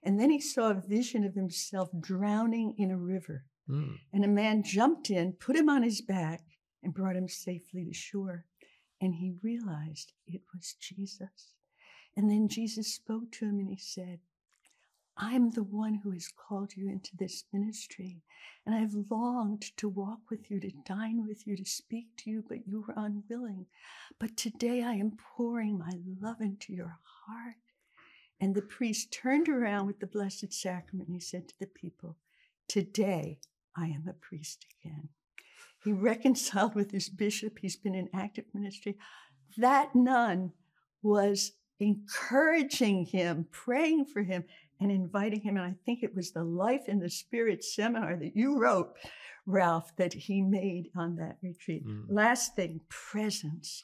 And then he saw a vision of himself drowning in a river. Mm. And a man jumped in, put him on his back, and brought him safely to shore. And he realized it was Jesus. And then Jesus spoke to him and he said, I'm the one who has called you into this ministry. And I've longed to walk with you, to dine with you, to speak to you, but you were unwilling. But today I am pouring my love into your heart. And the priest turned around with the Blessed Sacrament and he said to the people, today I am a priest again. He reconciled with his bishop. He's been in active ministry. That nun was encouraging him, praying for him, and inviting him. And I think it was the Life in the Spirit seminar that you wrote, Ralph, that he made on that retreat. Last thing, presence,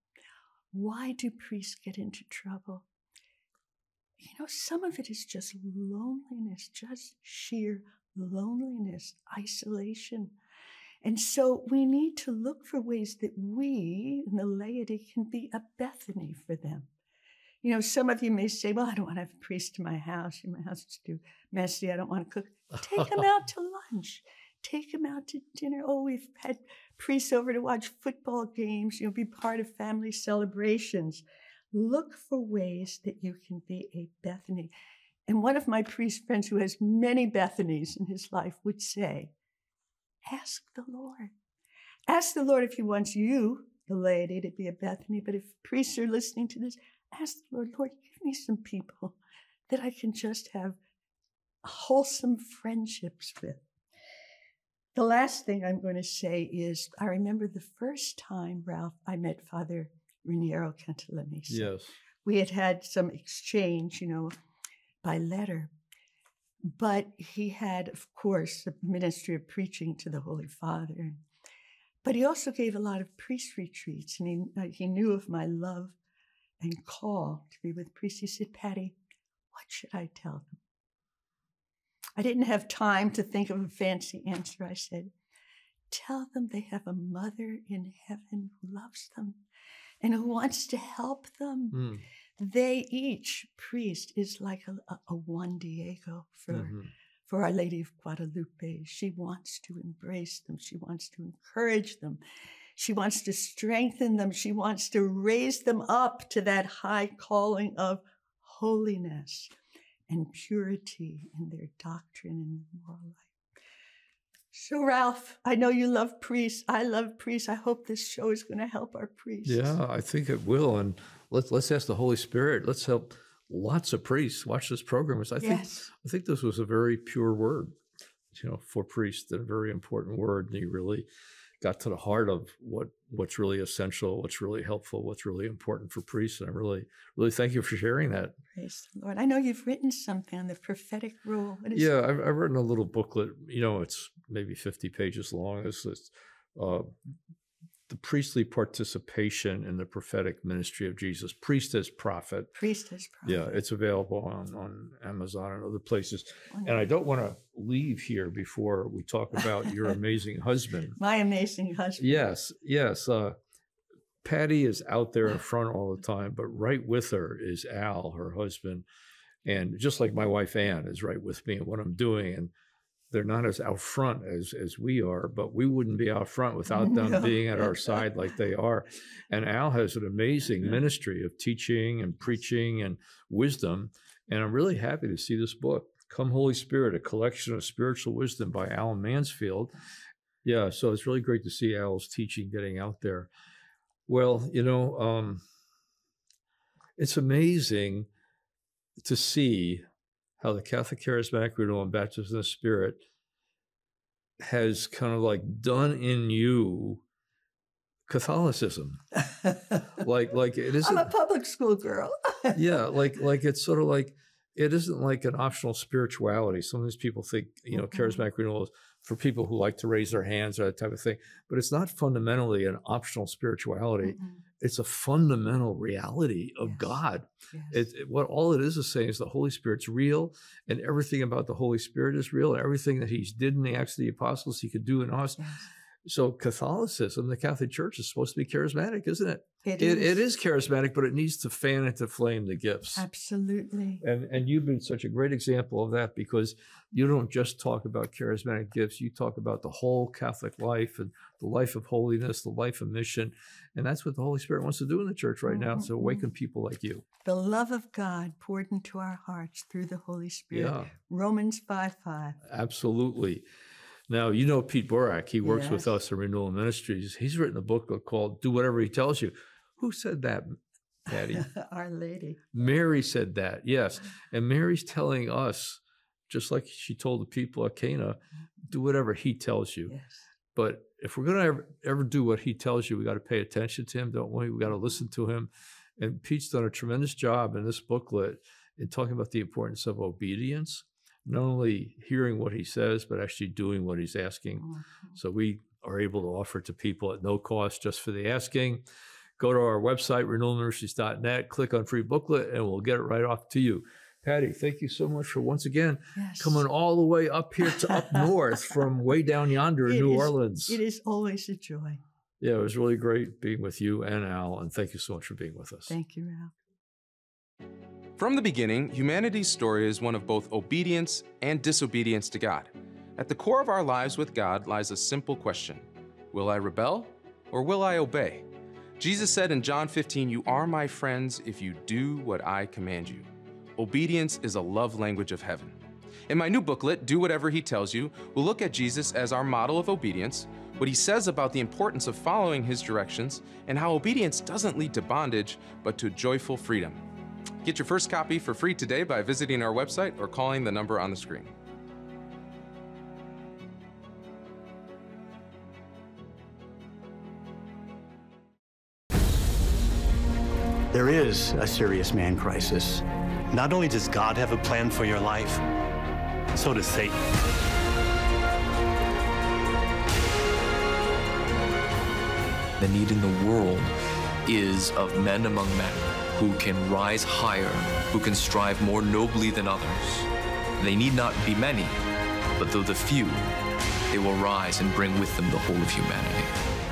Why do priests get into trouble? Some of it is just loneliness, just sheer loneliness, isolation. And so we need to look for ways that we, in the laity, can be a Bethany for them. Some of you may say, well, I don't want to have a priest in my house. My house is too messy. I don't want to cook. Take them out to lunch. Take them out to dinner. Oh, we've had priests over to watch football games, be part of family celebrations. Look for ways that you can be a Bethany. And one of my priest friends who has many Bethanies in his life would say, ask the Lord. Ask the Lord if he wants you, the laity, to be a Bethany. But if priests are listening to this, ask the Lord, give me some people that I can just have wholesome friendships with. The last thing I'm going to say is, I remember the first time, Ralph, I met Father Raniero Cantalamessa. Yes. We had some exchange, by letter. But he had, of course, a ministry of preaching to the Holy Father. But he also gave a lot of priest retreats, and he knew of my love and call to be with priests. He said, Patty, what should I tell them? I didn't have time to think of a fancy answer. I said, tell them they have a mother in heaven who loves them and who wants to help them. They each, priest, is like a Juan Diego for Our Lady of Guadalupe. She wants to embrace them. She wants to encourage them. She wants to strengthen them. She wants to raise them up to that high calling of holiness and purity in their doctrine and moral life. So, Ralph, I know you love priests. I love priests. I hope this show is going to help our priests. Yeah, I think it will. And let's ask the Holy Spirit. Let's help lots of priests watch this program. I think this was a very pure word, for priests, a very important word. And you really got to the heart of what's really essential, what's really helpful, what's really important for priests. And I really, really thank you for sharing that. Praise the Lord. I know you've written something on the prophetic role. Yeah, I've written a little booklet. It's maybe 50 pages long. It's the priestly participation in the prophetic ministry of Jesus. Priest as prophet. Priest as prophet. Yeah, it's available on Amazon and other places. Wonderful. And I don't want to leave here before we talk about your amazing husband. My amazing husband. Yes. Patty is out there in front all the time, but right with her is Al, her husband. And just like my wife, Ann, is right with me in what I'm doing. And they're not as out front as we are, but we wouldn't be out front without them being at our side like they are. And Al has an amazing ministry of teaching and preaching and wisdom. And I'm really happy to see this book, Come Holy Spirit, a collection of spiritual wisdom by Al Mansfield. Yeah, so it's really great to see Al's teaching getting out there. Well, it's amazing to see how the Catholic Charismatic Renewal and Baptism in the Spirit has kind of like done in you Catholicism. like it isn't. I'm a public school girl. Yeah, like it's sort of like, it isn't like an optional spirituality. Some of these people think, Charismatic Renewal is for people who like to raise their hands or that type of thing. But it's not fundamentally an optional spirituality. It's a fundamental reality of God. Yes. What all it is saying is the Holy Spirit's real, and everything about the Holy Spirit is real, and everything that he did in the Acts of the Apostles, he could do in us. Yes. So Catholicism, the Catholic Church, is supposed to be charismatic, isn't it? It It is charismatic, but it needs to fan into flame the gifts. Absolutely. And you've been such a great example of that, because you don't just talk about charismatic gifts. You talk about the whole Catholic life and the life of holiness, the life of mission. And that's what the Holy Spirit wants to do in the church right now, to awaken people like you. The love of God poured into our hearts through the Holy Spirit. Yeah. Romans 5:5. Absolutely. Now, you know Pete Borak. He works with Yes. us at Renewal Ministries. He's written a book called Do Whatever He Tells You. Who said that, Patty? Our Lady. Mary said that, yes. And Mary's telling us, just like she told the people at Cana, do whatever he tells you. Yes. But if we're going to ever do what he tells you, we got to pay attention to him, don't we? We got to listen to him. And Pete's done a tremendous job in this booklet in talking about the importance of obedience, not only hearing what he says, but actually doing what he's asking. So we are able to offer to people at no cost just for the asking. Go to our website, renewalministries.net, click on free booklet, and we'll get it right off to you. Patty, thank you so much for once again coming all the way up here to up north from way down yonder in New Orleans. It is always a joy. Yeah, it was really great being with you and Al, and thank you so much for being with us. Thank you, Al. From the beginning, humanity's story is one of both obedience and disobedience to God. At the core of our lives with God lies a simple question: will I rebel or will I obey? Jesus said in John 15, "You are my friends if you do what I command you." Obedience is a love language of heaven. In my new booklet, Do Whatever He Tells You, we'll look at Jesus as our model of obedience, what he says about the importance of following his directions, and how obedience doesn't lead to bondage, but to joyful freedom. Get your first copy for free today by visiting our website or calling the number on the screen. There is a serious man crisis. Not only does God have a plan for your life, so does Satan. The need in the world is of men among men who can rise higher, who can strive more nobly than others. They need not be many, but though the few, they will rise and bring with them the whole of humanity.